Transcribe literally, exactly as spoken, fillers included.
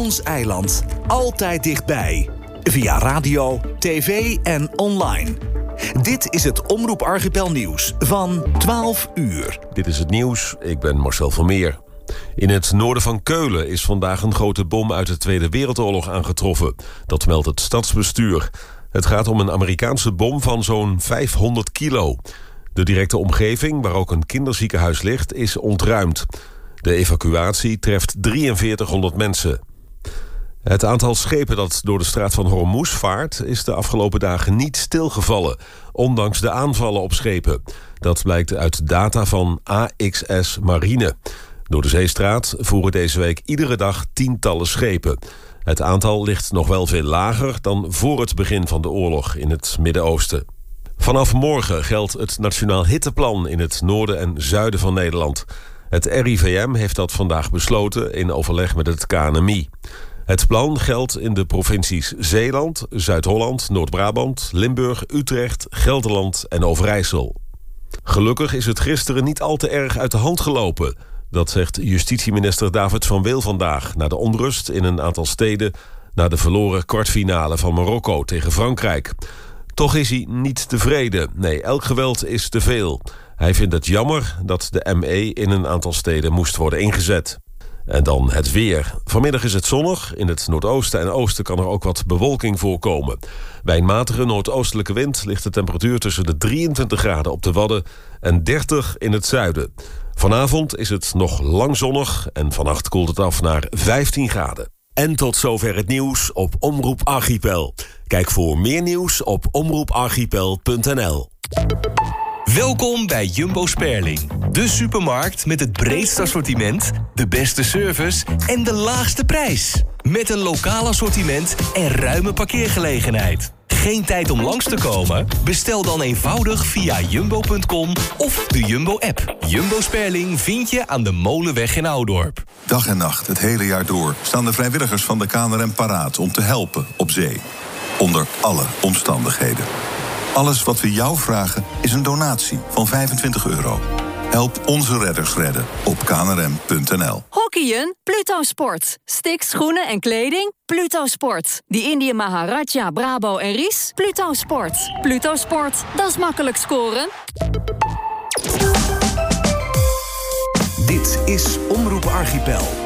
Ons eiland. Altijd dichtbij. Via radio, tv en online. Dit is het Omroep Archipel nieuws van twaalf uur. Dit is het nieuws, ik ben Marcel Vermeer. In het noorden van Keulen is vandaag een grote bom uit de Tweede Wereldoorlog aangetroffen. Dat meldt het stadsbestuur. Het gaat om een Amerikaanse bom van zo'n vijfhonderd kilo. De directe omgeving, waar ook een kinderziekenhuis ligt, is ontruimd. De evacuatie treft drieënveertighonderd mensen. Het aantal schepen dat door de straat van Hormuz vaart is de afgelopen dagen niet stilgevallen, ondanks de aanvallen op schepen. Dat blijkt uit data van A X S Marine. Door de zeestraat voeren deze week iedere dag tientallen schepen. Het aantal ligt nog wel veel lager dan voor het begin van de oorlog in het Midden-Oosten. Vanaf morgen geldt het Nationaal Hitteplan in het noorden en zuiden van Nederland. Het R I V M heeft dat vandaag besloten in overleg met het K N M I. Het plan geldt in de provincies Zeeland, Zuid-Holland, Noord-Brabant, Limburg, Utrecht, Gelderland en Overijssel. Gelukkig is het gisteren niet al te erg uit de hand gelopen. Dat zegt justitieminister David van Weel vandaag na de onrust in een aantal steden na de verloren kwartfinale van Marokko tegen Frankrijk. Toch is hij niet tevreden. Nee, elk geweld is te veel. Hij vindt het jammer dat de M E in een aantal steden moest worden ingezet. En dan het weer. Vanmiddag is het zonnig. In het noordoosten en oosten kan er ook wat bewolking voorkomen. Bij een matige noordoostelijke wind ligt de temperatuur tussen de drieëntwintig graden op de Wadden en dertig in het zuiden. Vanavond is het nog lang zonnig en vannacht koelt het af naar vijftien graden. En tot zover het nieuws op Omroep Archipel. Kijk voor meer nieuws op omroep archipel punt n l. Welkom bij Jumbo Sperling, de supermarkt met het breedste assortiment, de beste service en de laagste prijs. Met een lokaal assortiment en ruime parkeergelegenheid. Geen tijd om langs te komen? Bestel dan eenvoudig via jumbo punt com of de Jumbo-app. Jumbo Sperling vind je aan de Molenweg in Oudorp. Dag en nacht, het hele jaar door, staan de vrijwilligers van de K N R M paraat om te helpen op zee. Onder alle omstandigheden. Alles wat we jou vragen is een donatie van vijfentwintig euro. Help onze redders redden op k n r m punt n l. Hockeyen? Pluto Sport. Sticks, schoenen en kleding? Pluto Sport. Die Indië Maharaja, Brabo en Ries? Pluto Sport. Pluto Sport, dat is makkelijk scoren. Dit is Omroep Archipel.